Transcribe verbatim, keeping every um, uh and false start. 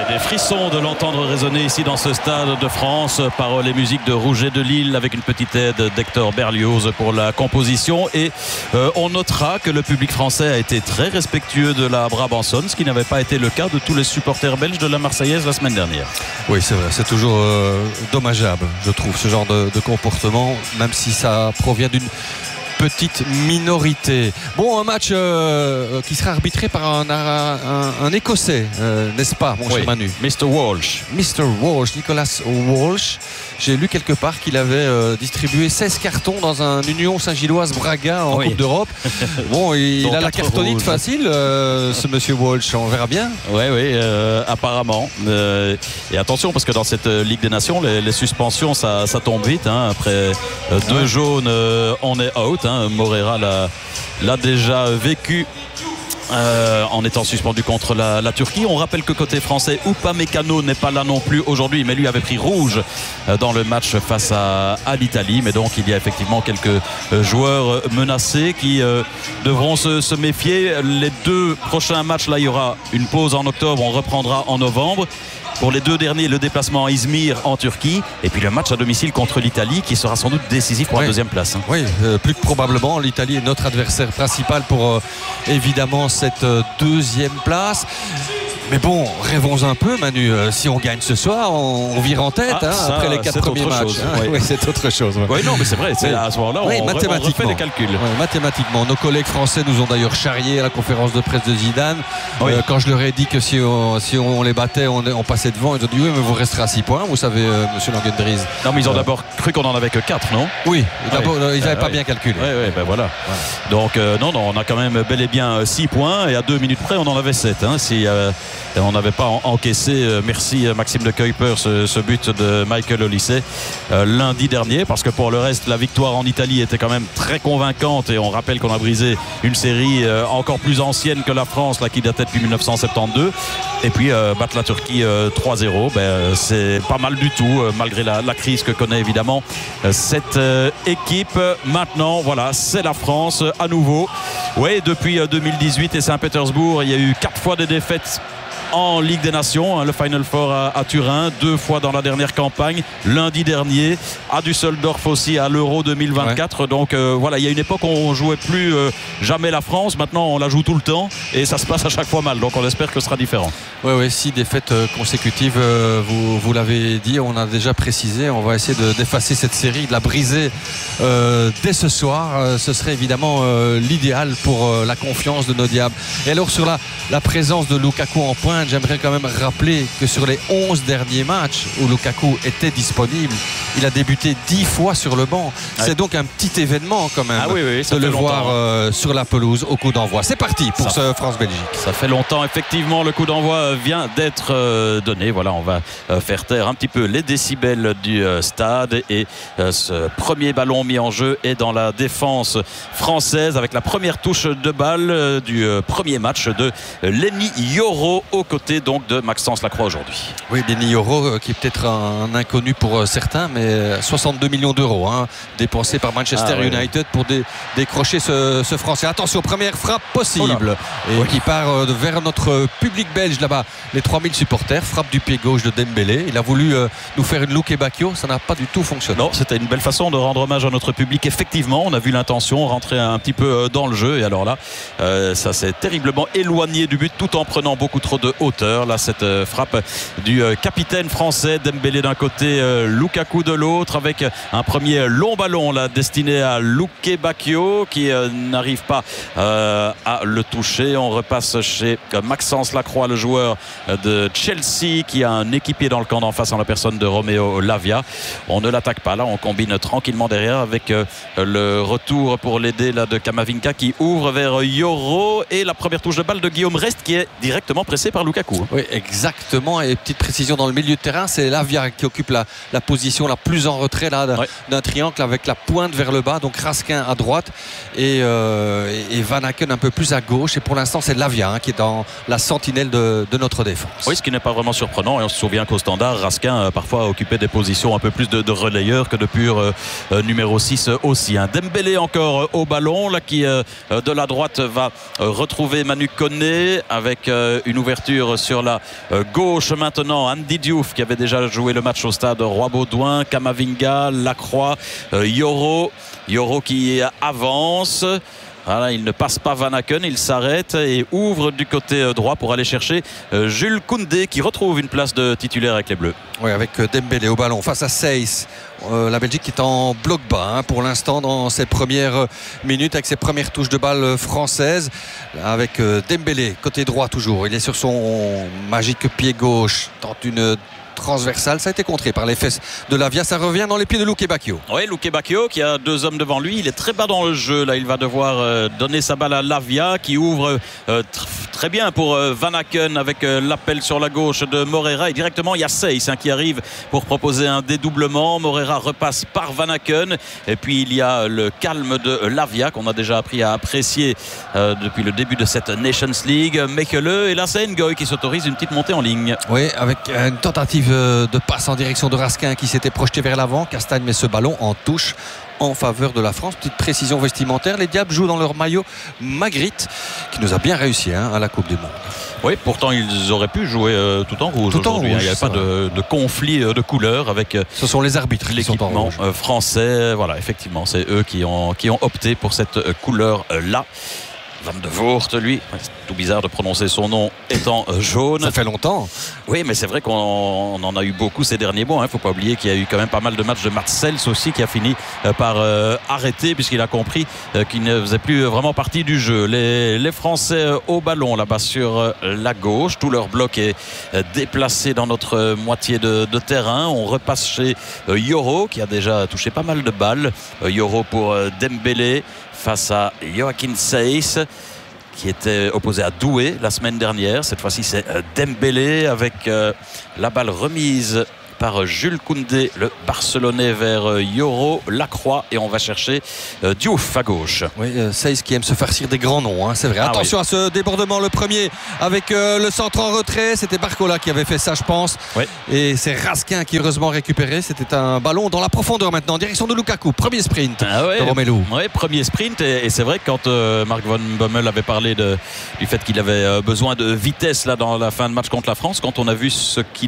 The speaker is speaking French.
Des frissons de l'entendre résonner ici dans ce stade de France par les musiques de Rouget de Lille avec une petite aide d'Hector Berlioz pour la composition. Et euh, on notera que le public français a été très respectueux de la Brabançonne, ce qui n'avait pas été le cas de tous les supporters belges de la Marseillaise la semaine dernière. Oui, c'est vrai, c'est toujours euh, dommageable, je trouve, ce genre de, de comportement, même si ça provient d'une petite minorité. Bon, un match euh, qui sera arbitré par un, un, un Écossais, euh, n'est-ce pas, mon oui, cher Manu? mister Walsh. mister Walsh, Nicolas Walsh. J'ai lu quelque part qu'il avait euh, distribué seize cartons dans un Union Saint-Gilloise Braga en oui. Coupe d'Europe. Bon, il, il a la cartonnite rouges. facile, euh, ce monsieur Walsh. On verra bien. Oui, oui, euh, apparemment. Euh, et attention, parce que dans cette euh, Ligue des Nations, les, les suspensions, ça, ça tombe vite. Hein. Après euh, deux ouais. jaunes, euh, on est out. Hein. Moreira l'a, l'a déjà vécu. Euh, en étant suspendu contre la, la Turquie. On rappelle que côté français, Upamecano n'est pas là non plus aujourd'hui, mais lui avait pris rouge dans le match face à, à l'Italie. Mais donc il y a effectivement quelques joueurs menacés qui euh, devront se, se méfier. Les deux prochains matchs, là il y aura une pause en octobre, on reprendra en novembre. Pour les deux derniers, le déplacement à Izmir en Turquie et puis le match à domicile contre l'Italie qui sera sans doute décisif pour oui. la deuxième place. Hein. Oui, euh, plus que probablement, l'Italie est notre adversaire principal pour euh, évidemment cette euh, deuxième place. Mais bon, rêvons un peu, Manu. Euh, si on gagne ce soir, on, on vire en tête ah, hein, ça, après les quatre premiers matchs. Hein. Oui. oui, c'est autre chose. Oui, ouais, non, mais c'est vrai. C'est, à ce moment-là, oui, on, on refait les calculs. Oui, mathématiquement. Nos collègues français nous ont d'ailleurs charriés à la conférence de presse de Zidane. Oui. Euh, quand je leur ai dit que si on, si on les battait, on, on passait devant, ils ont dit oui, mais vous resterez à six points, vous savez, euh, monsieur Langendries. Non, mais ils ont euh... d'abord cru qu'on en avait que quatre, non? Oui, d'abord, oui. ils n'avaient euh, pas oui. bien calculé. Oui, oui, ben voilà. Ouais. Donc, euh, non, non, on a quand même bel et bien six points et à deux minutes près, on en avait sept. Hein, si euh, on n'avait pas encaissé, euh, merci Maxime de Kuiper, ce, ce but de Michael Olise euh, lundi dernier, parce que pour le reste, la victoire en Italie était quand même très convaincante et on rappelle qu'on a brisé une série euh, encore plus ancienne que la France, là, qui datait depuis dix-neuf cent soixante-douze. Et puis euh, battre la Turquie euh, trois zéro, ben, c'est pas mal du tout, euh, malgré la, la crise que connaît évidemment euh, cette euh, équipe. Maintenant, voilà, c'est la France à nouveau. Oui, depuis euh, deux mille dix-huit et Saint-Pétersbourg, il y a eu quatre fois des défaites en Ligue des Nations, hein, le Final Four à, à Turin, deux fois dans la dernière campagne, lundi dernier à Düsseldorf aussi à l'Euro deux mille vingt-quatre. Ouais. Donc euh, voilà, il y a une époque où on jouait plus euh, jamais la France, maintenant on la joue tout le temps et ça se passe à chaque fois mal, donc on espère que ce sera différent. Oui, oui, six défaites euh, consécutives, euh, vous, vous l'avez dit, on a déjà précisé, on va essayer de, d'effacer cette série, de la briser euh, dès ce soir. Euh, ce serait évidemment euh, l'idéal pour euh, la confiance de nos diables. Et alors sur la, la présence de Lukaku en pointe, j'aimerais quand même rappeler que sur les onze derniers matchs où Lukaku était disponible, il a débuté dix fois sur le banc. Ouais. C'est donc un petit événement quand même ah oui, oui, de le voir euh, sur la pelouse au coup d'envoi. C'est parti pour ça, ce France-Belgique. Ça fait longtemps, effectivement, le coup d'envoi vient d'être euh, donné. Voilà, on va euh, faire taire un petit peu les décibels du euh, stade et euh, ce premier ballon mis en jeu est dans la défense française avec la première touche de balle euh, du euh, premier match de euh, Lenny Yoro au côté donc de Maxence Lacroix aujourd'hui. Oui, Lenny Yoro euh, qui est peut-être un, un inconnu pour euh, certains, mais soixante-deux millions d'euros hein, dépensés par Manchester ah, ouais, United ouais. pour dé, décrocher ce, ce Français. Attention, première frappe possible oh et oui. qui part euh, vers notre public belge là-bas, les trois mille supporters. Frappe du pied gauche de Dembélé. Il a voulu euh, nous faire une Luke et Bacchio, ça n'a pas du tout fonctionné. Non, c'était une belle façon de rendre hommage à notre public. Effectivement, on a vu l'intention rentrer un petit peu dans le jeu et alors là, euh, ça s'est terriblement éloigné du but tout en prenant beaucoup trop de hauteur. Là, cette euh, frappe du euh, capitaine français Dembélé d'un côté, euh, Lukaku de l'autre, avec un premier long ballon là, destiné à Luke Bacchio qui euh, n'arrive pas euh, à le toucher. On repasse chez euh, Maxence Lacroix, le joueur de Chelsea, qui a un équipier dans le camp d'en face en la personne de Romeo Lavia. On ne l'attaque pas là, on combine tranquillement derrière avec euh, le retour pour l'aider là, de Kamavinga qui ouvre vers Yoro et la première touche de balle de Guillaume Rest qui est directement pressé par Lukaku. Oui, exactement. Et petite précision dans le milieu de terrain, c'est Lavia qui occupe la, la position la plus en retrait là, d'un, ouais. d'un triangle avec la pointe vers le bas. Donc Raskin à droite et, euh, et Van Aken un peu plus à gauche. Et pour l'instant, c'est Lavia hein, qui est dans la sentinelle de, de notre défense. Oui, ce qui n'est pas vraiment surprenant. Et on se souvient qu'au standard, Raskin euh, parfois occupait des positions un peu plus de, de relayeur que de pur euh, euh, numéro six euh, aussi. Hein. Dembélé encore euh, au ballon, là qui euh, de la droite va euh, retrouver Manu Koné avec euh, une ouverture ouverture sur la gauche maintenant. Andy Diouf qui avait déjà joué le match au stade Roi-Baudouin, Kamavinga, Lacroix, Yoro. Yoro qui avance. Voilà, il ne passe pas Van Aken, il s'arrête et ouvre du côté droit pour aller chercher Jules Koundé qui retrouve une place de titulaire avec les Bleus. Oui, avec Dembélé au ballon face à Seyss. Euh, la Belgique qui est en bloc bas hein, pour l'instant dans ses premières minutes avec ses premières touches de balle françaises avec euh, Dembélé côté droit toujours. Il est sur son magique pied gauche, tente une transversale, ça a été contré par les fesses de Lavia, ça revient dans les pieds de Luke Bacchio. Oui, Luke Bacchio qui a deux hommes devant lui, il est très bas dans le jeu, là il va devoir euh, donner sa balle à Lavia qui ouvre euh, tr- très bien pour euh, Van Aken avec euh, l'appel sur la gauche de Moreira et directement il y a Seyss hein, qui arrive pour proposer un dédoublement. Moreira repasse par Van Aken et puis il y a le calme de Lavia qu'on a déjà appris à apprécier euh, depuis le début de cette Nations League. Mekele et là c'est Ngoy qui s'autorise une petite montée en ligne. Oui, avec une tentative de passe en direction de Raskin qui s'était projeté vers l'avant. Castagne met ce ballon en touche en faveur de la France. Petite précision vestimentaire, les Diables jouent dans leur maillot Magritte qui nous a bien réussi hein, à la Coupe du Monde. Oui, pourtant ils auraient pu jouer euh, tout en rouge tout aujourd'hui. En rouge, il n'y a pas de, de conflit euh, de couleurs avec euh, ce sont les arbitres qui sont en rouge. Euh, français. Voilà, effectivement, c'est eux qui ont, qui ont opté pour cette euh, couleur-là. Van de Voort, lui, c'est tout bizarre de prononcer son nom étant jaune. Ça fait longtemps. Oui, mais c'est vrai qu'on on en a eu beaucoup ces derniers mois. Il hein. ne faut pas oublier qu'il y a eu quand même pas mal de matchs de Mats Sels aussi qui a fini euh, par euh, arrêter puisqu'il a compris euh, qu'il ne faisait plus vraiment partie du jeu. Les, les Français euh, au ballon là-bas sur euh, la gauche. Tout leur bloc est euh, déplacé dans notre euh, moitié de, de terrain. On repasse chez euh, Yoro qui a déjà touché pas mal de balles. Euh, Yoro pour euh, Dembélé face à Joachim Seyss qui était opposé à Doué la semaine dernière. Cette fois-ci c'est Dembélé avec euh, la balle remise par Jules Koundé, le Barcelonais, vers Yoro, Lacroix et on va chercher euh, Diouf à gauche. Oui, euh, Seyss qui aime se farcir des grands noms, hein, c'est vrai. Ah, attention oui. à ce débordement, le premier avec euh, le centre en retrait. C'était Barcola qui avait fait ça, je pense. Oui. Et c'est Raskin qui heureusement récupéré. C'était un ballon dans la profondeur maintenant, en direction de Lukaku. Premier sprint ah ouais, de Romelu. Oui, premier sprint. Et, et c'est vrai que quand euh, Mark Van Bommel avait parlé de, du fait qu'il avait euh, besoin de vitesse là, dans la fin de match contre la France, quand on a vu ce qu'il